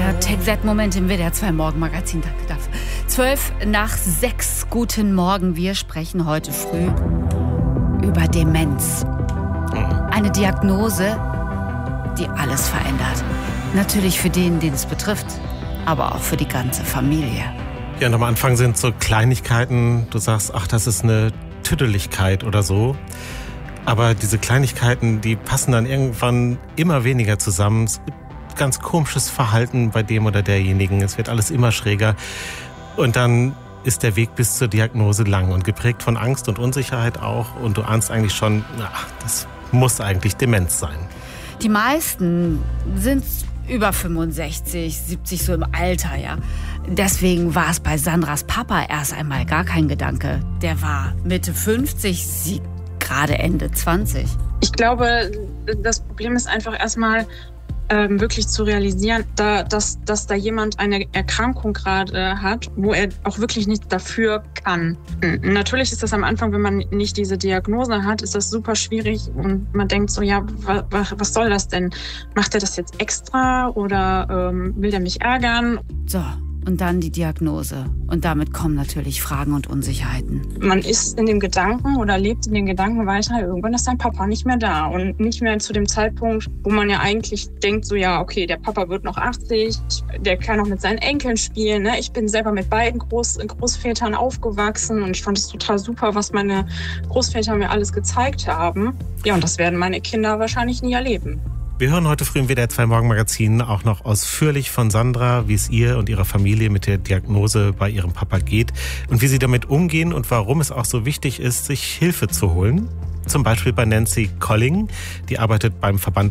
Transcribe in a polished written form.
Der Tech-Z-Moment im WDR 2 Morgenmagazin. Danke dafür. 5:05. Guten Morgen. Wir sprechen heute früh über Demenz. Eine Diagnose, die alles verändert. Natürlich für den es betrifft, aber auch für die ganze Familie. Ja, und am Anfang sind so Kleinigkeiten, du sagst, ach, das ist eine Tüdeligkeit oder so. Aber diese Kleinigkeiten, die passen dann irgendwann immer weniger zusammen. Es gibt ganz komisches Verhalten bei dem oder derjenigen. Es wird alles immer schräger. Und dann ist der Weg bis zur Diagnose lang und geprägt von Angst und Unsicherheit auch. Und du ahnst eigentlich schon, das muss eigentlich Demenz sein. Die meisten sind über 65, 70 so im Alter, ja. Deswegen war es bei Sandras Papa erst einmal gar kein Gedanke. Der war Mitte 50, sie gerade Ende 20. Ich glaube, das Problem ist einfach erstmal wirklich zu realisieren, dass da jemand eine Erkrankung gerade hat, wo er auch wirklich nichts dafür kann. Natürlich ist das am Anfang, wenn man nicht diese Diagnose hat, ist das super schwierig und man denkt so, ja, was soll das denn? Macht er das jetzt extra oder will der mich ärgern? So, und dann die Diagnose. Und damit kommen natürlich Fragen und Unsicherheiten. Man ist in dem Gedanken oder lebt in den Gedanken weiter, irgendwann ist dein Papa nicht mehr da. Und nicht mehr zu dem Zeitpunkt, wo man ja eigentlich denkt, so ja, okay, der Papa wird noch 80, der kann noch mit seinen Enkeln spielen. Ne? Ich bin selber mit beiden Großvätern aufgewachsen und ich fand es total super, was meine Großväter mir alles gezeigt haben. Ja, und das werden meine Kinder wahrscheinlich nie erleben. Wir hören heute früh im WDR 2 Morgenmagazin auch noch ausführlich von Sandra, wie es ihr und ihrer Familie mit der Diagnose bei ihrem Papa geht und wie sie damit umgehen und warum es auch so wichtig ist, sich Hilfe zu holen. Zum Beispiel bei Nancy Colling, die arbeitet beim Verband